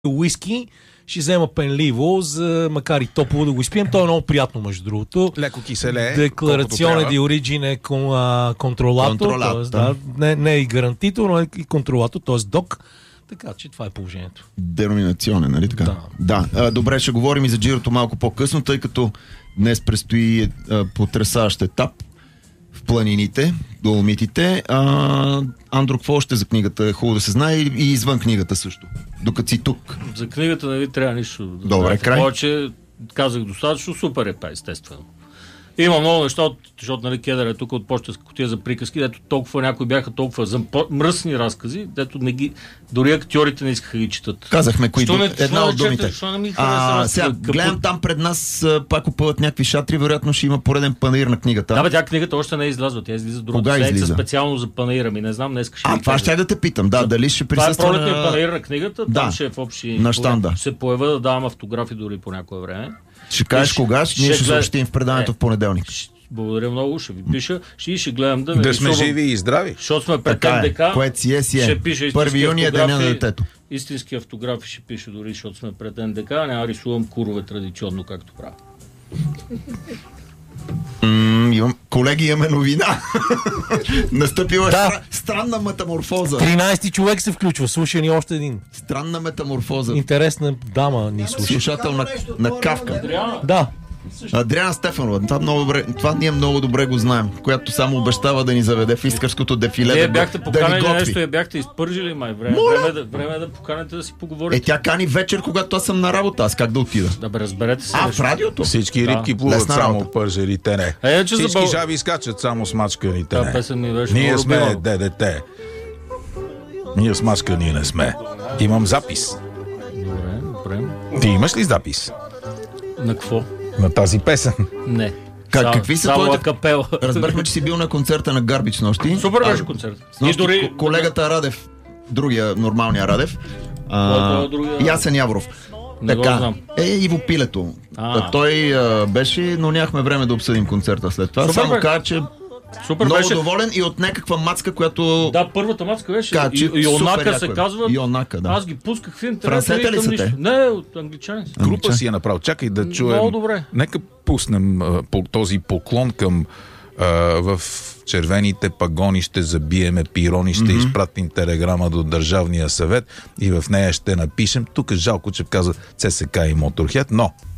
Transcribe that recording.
уиски, ще взема пенливо, макар и топло да го изпием. То е много приятно, между другото. Леко киселе. Декларационе di origine контролато. Не е и гарантитор, но е и контролато, т.е. док. Така че това е положението. Деноминационен, нали така? Да. Добре, ще говорим и за Джирото малко по-късно, тъй като днес предстои потресаващ етап в планините, Доломитите. Андро, какво още за книгата е хубаво да се знае и извън книгата също, докато си тук? За книгата не ви трябва нищо. Добре, край. Повече казах достатъчно, супер е, естествено. Има много неща, защото нали, Кедър е тук от почтенска кутия за приказки, дето толкова някои бяха толкова мръсни разкази, дето дори актьорите не искаха ги четат. Казахме кои една от думите. Сега, гледам там пред нас пак опъват някакви шатри, вероятно ще има пореден панаир на книгата. Да, бе, тя книгата още не е излязла, тя излиза другата седмица специално за панаира ми, не знам, днес ще това ще да те питам, дали ще присъства. Това е пролетния панаир на книгата, там ще е в общи на щанда. Ще се появя да давам автографи дори по някое време. Ще кажеш кога, ние ще съобщим в предаването в понеделник. Благодаря много, ще ви пиша. Ще гледам да сме живи и здрави. Защото сме пред НДК. Което си е. Ще пиша 1 юни е деня на детето. Истински автографи ще пиша дори, защото сме пред НДК. Няма рисувам курове традиционно, както правя. Колеги, имаме новина. Настъпила странна метаморфоза. 13-ти човек се включва. Слушай ни още един. Странна метаморфоза. Интересна дама ни слуша. Слушател на Кавка. Да. Адриана Стефанова. Това ние много добре го знаем. Която само обещава да ни заведе в искърското дефиле. Вие бяхте поканали нещо и бяхте изпържили, май. Време е да поканите да си поговорите. Тя кани вечер, когато аз съм на работа. Аз как да отида? Да бе, разберете се. В радиото? Всички рибки плуват само пържелите, не. Всички жаби скачат само смачканите, не. Ние сме ДДТ. Ние смачкани не сме. Имам запис. Добре. Ти имаш ли запис? На какво? На тази песен. Не. Какви са твоите... капела. Разбрахме, че си бил на концерта на Гарбич нощи. Супер беше концерт. И дори колегата Радев, другия нормалния Радев, Ясен Явров. Не го знам. Иво Пилето. Той беше, но нямахме време да обсъдим концерта след това. Само каза, че много беше доволен и от някаква мацка, която... Да, първата мацка беше. Йонака се казва. Йонака, да. Аз ги пусках в интернет. Франсете ли са те? Не, от англичани. Група си е направил. Чакай да чуем. Много добре. Нека пуснем този поклон към в червените пагони ще забиеме пирони, ще изпратим телеграма до Държавния съвет и в нея ще напишем. Тук е жалко, че каза ЦСК и Моторхед, но